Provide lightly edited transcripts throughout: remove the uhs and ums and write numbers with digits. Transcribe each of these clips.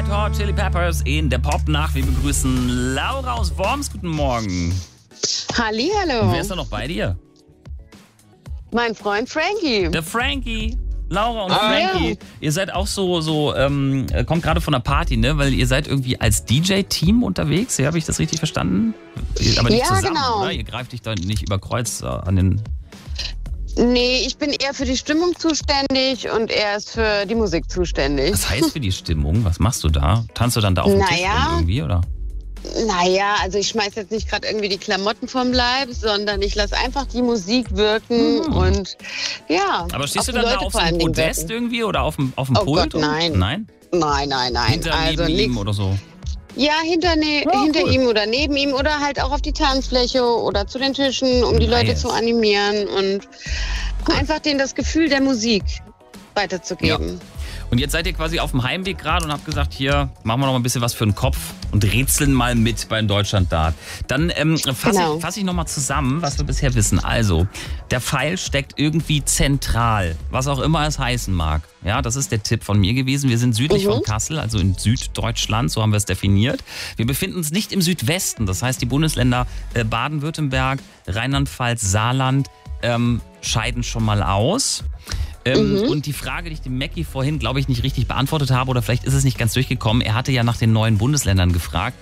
Red Hot Chili Peppers in der Popnacht. Wir begrüßen Laura aus Worms. Guten Morgen. Hallihallo. Wer ist da noch bei dir? Mein Freund Frankie. Der Frankie. Laura und Frankie. Ja. Ihr seid auch kommt gerade von einer Party, ne? Weil ihr seid irgendwie als DJ-Team unterwegs. Ja, habe ich das richtig verstanden? Aber nicht zusammen, genau. Oder? Ihr greift dich da nicht über Kreuz an den... Nee, ich bin eher für die Stimmung zuständig und er ist für die Musik zuständig. Was heißt für die Stimmung? Was machst du da? Tanzt du dann da auf dem Tisch irgendwie, oder? Naja, also ich schmeiß jetzt nicht gerade irgendwie die Klamotten vom Leib, sondern ich lasse einfach die Musik wirken und ja. Aber stehst du dann da auf so einem Podest irgendwie oder auf dem Pult? Gott, nein. Nein? Nein. Hinter ihm oder so? Ja, hinter ihm oder neben ihm oder halt auch auf die Tanzfläche oder zu den Tischen, um die Leute zu animieren und einfach denen das Gefühl der Musik weiterzugeben. Ja. Und jetzt seid ihr quasi auf dem Heimweg gerade und habt gesagt, hier machen wir noch mal ein bisschen was für den Kopf und rätseln mal mit beim Deutschlanddart. Dann fass ich noch mal zusammen, was wir bisher wissen. Also, der Pfeil steckt irgendwie zentral, was auch immer es heißen mag. Ja, das ist der Tipp von mir gewesen. Wir sind südlich von Kassel, also in Süddeutschland, so haben wir es definiert. Wir befinden uns nicht im Südwesten, das heißt, die Bundesländer Baden-Württemberg, Rheinland-Pfalz, Saarland scheiden schon mal aus. Und die Frage, die ich dem Mackie vorhin, glaube ich, nicht richtig beantwortet habe, oder vielleicht ist es nicht ganz durchgekommen, er hatte ja nach den neuen Bundesländern gefragt.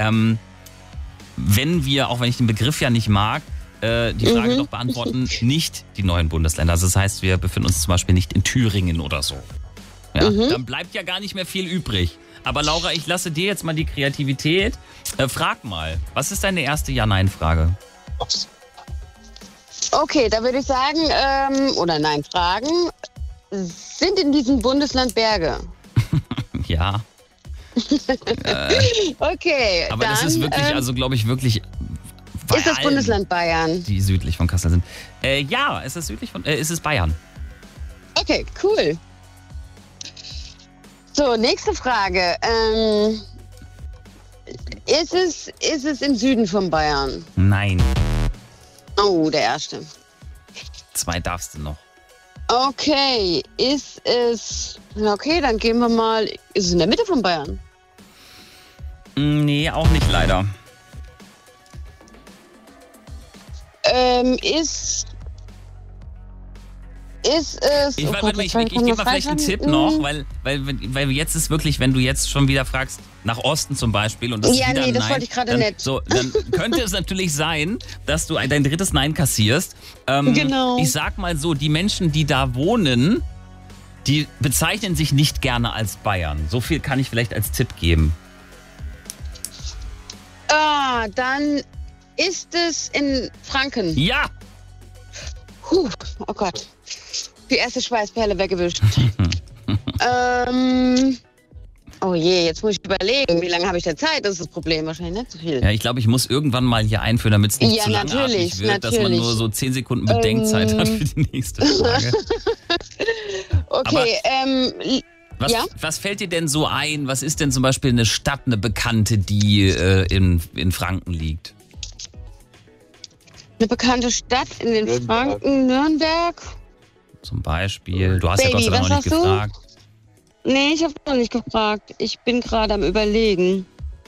Wenn wir, auch wenn ich den Begriff ja nicht mag, die Frage doch beantworten, nicht die neuen Bundesländer. Also das heißt, wir befinden uns zum Beispiel nicht in Thüringen oder so. Ja, dann bleibt ja gar nicht mehr viel übrig. Aber Laura, ich lasse dir jetzt mal die Kreativität. Frag mal, was ist deine erste Ja-Nein-Frage? Okay, da würde ich sagen, fragen, sind in diesem Bundesland Berge? Ja. Okay, aber dann, das ist wirklich, glaube ich, wirklich... Ist das Bundesland Bayern? Die südlich von Kassel sind. Ja, es ist es ist Bayern. Okay, cool. So, nächste Frage. Ist es im Süden von Bayern? Nein. Oh, der erste. 2 darfst du noch. Okay, ist es... Okay, dann gehen wir mal... Ist es in der Mitte von Bayern? Nee, auch nicht leider. Ist es... Ich gebe mal vielleicht einen Tipp noch, weil jetzt ist wirklich, wenn du jetzt schon wieder fragst, nach Osten zum Beispiel und das ist wieder das wollte ich gerade nicht. So, dann könnte es natürlich sein, dass du dein drittes Nein kassierst. Genau. Ich sag mal so, die Menschen, die da wohnen, die bezeichnen sich nicht gerne als Bayern. So viel kann ich vielleicht als Tipp geben. Dann ist es in Franken. Ja! Oh Gott. Die erste Schweißperle weggewischt. Oh je, jetzt muss ich überlegen, wie lange habe ich denn Zeit? Das ist das Problem, wahrscheinlich nicht so viel. Ja, ich glaube, ich muss irgendwann mal hier einführen, damit es nicht zu langatmig wird, dass man nur so 10 Sekunden Bedenkzeit hat für die nächste Frage. Okay, was fällt dir denn so ein? Was ist denn zum Beispiel eine Stadt, eine bekannte, die in Franken liegt? Eine bekannte Stadt in den Franken, Nürnberg. Zum Beispiel. Du hast ja Gott sei Dank noch nicht gefragt. Nee, ich habe noch nicht gefragt. Ich bin gerade am Überlegen.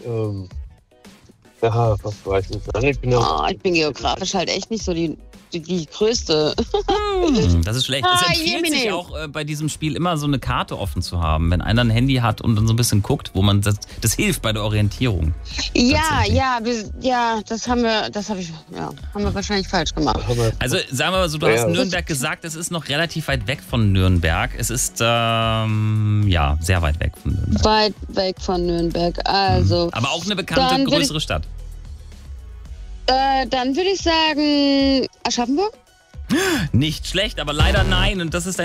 Ja, was weiß ich nicht. Ich bin geografisch halt echt nicht so die größte. Das ist schlecht. Es empfiehlt sich auch bei diesem Spiel immer so eine Karte offen zu haben. Wenn einer ein Handy hat und dann so ein bisschen guckt, wo man das hilft bei der Orientierung. Das haben wir wahrscheinlich falsch gemacht. Also sagen wir mal so, du hast Nürnberg gesagt, es ist noch relativ weit weg von Nürnberg. Es ist sehr weit weg von Nürnberg. Weit weg von Nürnberg, also. Aber auch eine bekannte größere Stadt. Dann würde ich sagen Aschaffenburg. Nicht schlecht, aber leider nein. Und das ist